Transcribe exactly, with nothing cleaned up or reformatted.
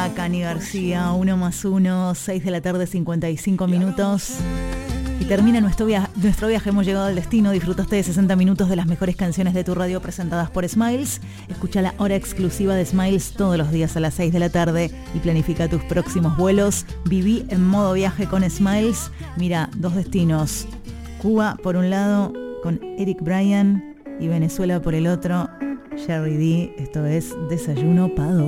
García, Cani García, uno más uno, seis de la tarde, cincuenta y cinco minutos. Y termina nuestro viaje, nuestro viaje, hemos llegado al destino. Disfrutaste de sesenta minutos de las mejores canciones de tu radio presentadas por Smiles. Escucha la hora exclusiva de Smiles todos los días a las seis de la tarde y planifica tus próximos vuelos. Viví en modo viaje con Smiles. Mira, dos destinos. Cuba por un lado con Eric Bryan y Venezuela por el otro. Jerry D. Esto es Desayuno Pado.